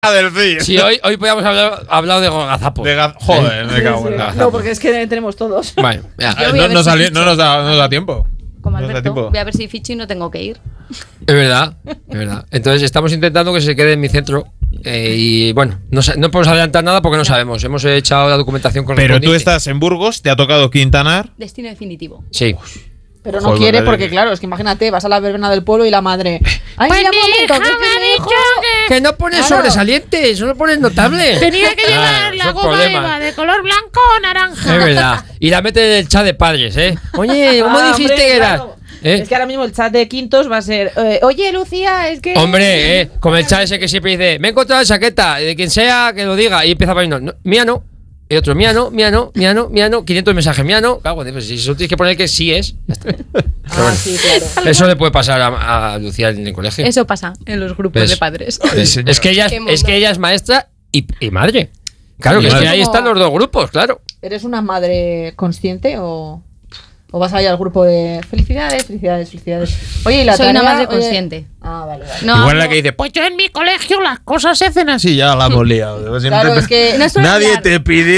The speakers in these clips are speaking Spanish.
del CIE. Sí, hoy podíamos hablar de gazapos. Joder, me cago en la. No, porque es que tenemos todos. Vale, ya. No nos da tiempo. Como No nos da Alberto, tiempo. voy a ver si ficho y no tengo que ir. Es verdad. Entonces estamos intentando que se quede en mi centro. Y bueno, no podemos adelantar nada porque no sabemos. Hemos echado la documentación Pero correspondiente. tú estás en Burgos, te ha tocado Quintanar. Destino definitivo. Sí. Pero no Joder, quiere madre porque, mía. claro, es que imagínate, vas a la verbena del pueblo y la madre. ¡Ay, Pues mira, mi un momento! hija ¿qué me ha me dijo? dicho Que no pones Claro. sobresaliente, solo pones notable. Tenía que llevar Claro, la son goma problemas. Eva de color blanco o naranja. Es verdad. Y la mete en el chat de padres, ¿eh? Oye, ¿cómo dijiste hombre, que eras? claro. Es que ahora mismo el chat de quintos va a ser oye, Lucía, es que... Hombre, con el chat ese que siempre dice, me he encontrado la chaqueta, de quien sea que lo diga, y empieza a poner, no, mía no, y otro, mía no, 500 mensajes, mía no, claro, pues si eso tienes que poner que sí es, ya está. Pero bueno, sí, claro. eso le puede pasar a Lucía en el colegio. Eso pasa en los grupos ¿Ves? de padres. Es que ella Qué es maestra y madre. Claro, Y que es madre. que ahí están los dos grupos, claro. ¿Eres una madre consciente o vas a ir al grupo de felicidades? Oye, ¿y la Soy una tarea? madre Oye- consciente. Ah, vale. No, Igual la no, que dice, Pues yo en mi colegio las cosas se hacen así. sí, ya la hemos liado. Claro, es que... no suelo Nadie hablar,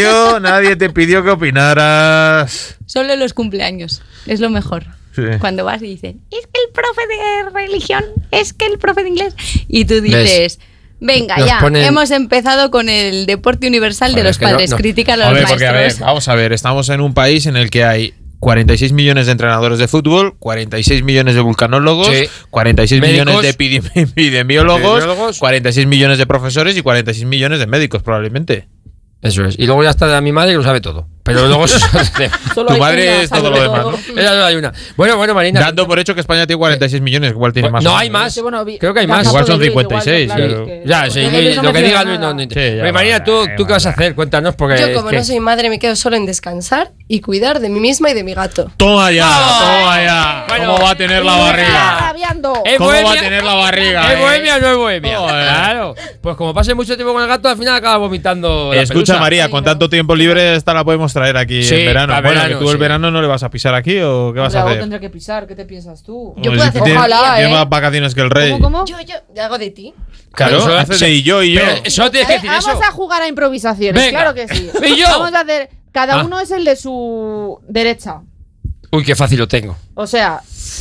te pidió que opinaras. solo en los cumpleaños. Es lo mejor. Sí. Cuando vas y dicen, es que el profe de religión, es que el profe de inglés. Y tú dices, venga, Nos ya, ponen- hemos empezado con el deporte universal de Joder, los es que no- padres. no. Critican a los Joder, porque maestros. vamos a ver, estamos en un país en el que hay 46 millones de entrenadores de fútbol, 46 millones de vulcanólogos, Sí. 46 Médicos. millones de epidemiólogos, Epidemiólogos. 46 millones de profesores y 46 millones de médicos probablemente. Eso es. Y luego ya está mi madre que lo sabe todo. Pero luego eso Solo Tu hay madre una, es sabe todo lo de demás, todo. ¿no? Ella solo hay una. Bueno, Marina. Dando por hecho que España tiene 46 millones, igual tiene más. No o hay menos. más. Sí, bueno, Creo que hay más. gazapo Igual son de Luis, 56, claro, pero- es que- Ya, sí, Porque Luis no lo que menciona diga Luis nada. no. Sí, ya Oye, va, Marina, ¿tú qué vas a hacer? Cuéntanos, porque. Yo, como es que- no soy madre, me quedo solo en descansar y cuidar de mí misma y de mi gato. Toma ya. Bueno, ¿Cómo va a tener la Está barriga? rabiando. ¿Es ¿Cómo va a bohemia? tener la barriga? ¿Es bohemia o no es bohemia? Joder. Claro. Pues como pase mucho tiempo con el gato, al final acaba vomitando. la Escucha, pelusa. María, con tanto tiempo libre, esta la podemos traer aquí Sí, en verano. para Bueno, verano, que tú el sí. verano no le vas a pisar aquí o qué vas a Algo hacer. tendré que pisar, ¿qué te piensas tú? Yo Hombre, puedo si hacer tienes- ojalá, tienes ¿eh? más vacaciones que el rey. ¿Cómo? Yo hago de ti. Claro, Eso haces hace- de y yo. Pero solo tienes que decir Vamos eso. a jugar a improvisaciones, Venga. claro que sí. Y yo. Vamos a hacer, cada Ah. uno es el de su derecha. Uy, qué fácil lo tengo. O sea,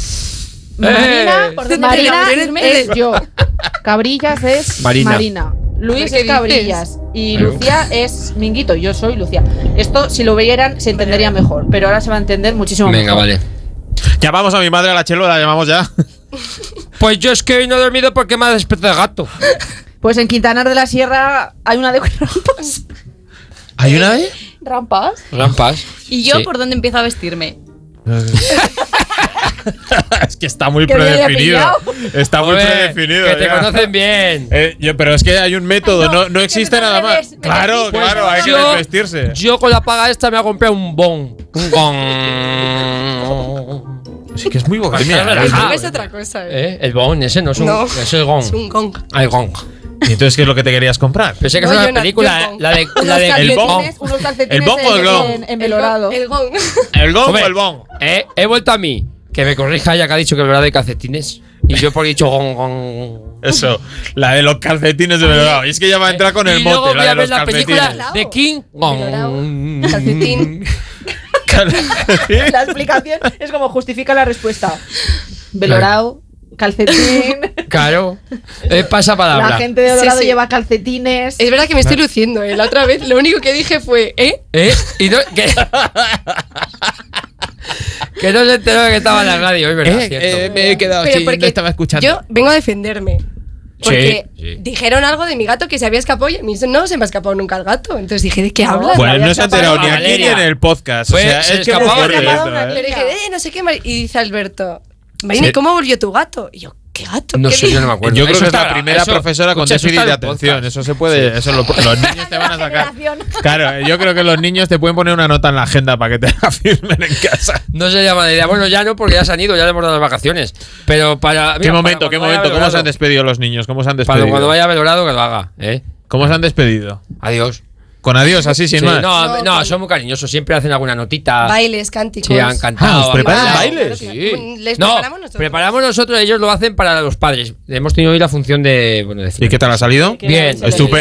Marina, ¿por dónde Marina te la- es yo. Cabrillas es Marina. Marina. Luis ¿Qué es Cabrillas. Y Lucía es Minguito. Yo soy Lucía. Esto, si lo vieran, se entendería mejor. Pero ahora se va a entender muchísimo Venga, mejor. vale. Llamamos a mi madre a la Chelo, la llamamos ya. Pues yo es que hoy no he dormido porque me ha despertado el gato. Pues en Quintanar de la Sierra hay una de rampas. ¿Hay una vez? ¿Rampas? Rampas. ¿Y yo Sí. por dónde empiezo a vestirme? Es que está muy Que bien predefinido. pillado. Está muy Joder, predefinido. que te ya. conocen bien. Pero es que hay un método, No, no existe que me nada más. desves- me Claro, desvistes. claro, hay que Yo- desvestirse. Yo con la paga esta me voy a comprar un bon. Un gong. Sí que es muy bohemia. Relajado. El gong es otra cosa. El bon, ese no es un. No, Es el gong. es un gong. Ah, el gong. ¿Y entonces qué es lo que te querías comprar? Pensé que No, es yo una no, película, yo gong. la de El bong. Unos calcetines ¿El bong o el gong? en velorado. El gong. ¿El gong Hombre, o el bong? He vuelto a mí. Que me corrija ya que ha dicho que el verdad de calcetines. Y yo porque he dicho gong, gong. Eso, la de los calcetines de velorado. Y es que ya va a entrar con el y luego mote, voy la a de ver los la película calcetines. de King. Gong. Calcetín. La explicación es como justifica la respuesta. Velorado, calcetín. Claro. Pasa La palabra. gente de Dorado Sí, sí. lleva calcetines. Es verdad que me estoy luciendo. La otra vez lo único que dije fue, Y no, que no se enteró de que estaba en la radio, es verdad, cierto. me he quedado Pero así, porque no estaba escuchando. yo vengo a defenderme. Porque sí. dijeron algo de mi gato que se había escapado y a mí no se me ha escapado nunca el gato. Entonces dije, ¿de qué hablas? Pues había no se ha enterado ni escapado. aquí ni en el podcast. Pues o sea, se es que escapaba muy fuerte de- esto, una- Le dije, no sé qué. Y dice Alberto, Marina, Sí. ¿y cómo volvió tu gato? Y yo, ¿qué gato? No ¿Qué sé, di-?" yo no me acuerdo. Yo creo Eso que es está la primera eso- profesora con escucha, eso déficit está de en el atención. podcast. Eso se puede. Eso los niños te van a sacar. Generación. Claro, yo creo que los niños te pueden poner una nota en la agenda para que te la firmen en casa. No se llama de idea. Bueno, ya no, porque ya se han ido, ya le hemos dado las vacaciones. Pero para. ¿Qué mira, momento? para ¿Qué cuando vaya momento? ¿Cómo se Belgrado. han despedido los niños? ¿Cómo se han Para despedido? cuando vaya a Belgrado, que lo haga, ¿eh? ¿Cómo se han despedido? Adiós. Con adiós, así sin Sí, más. no, son muy cariñosos. Siempre hacen alguna notita. Bailes, cánticos. Sí, han cantado. ¿os preparan han bailado. bailes? Sí. ¿Les No, preparamos nosotros? preparamos nosotros, ellos lo hacen para los padres. Hemos tenido hoy la función de. Bueno, de ¿Y qué tal ha salido? Qué Bien, bien, Estupe-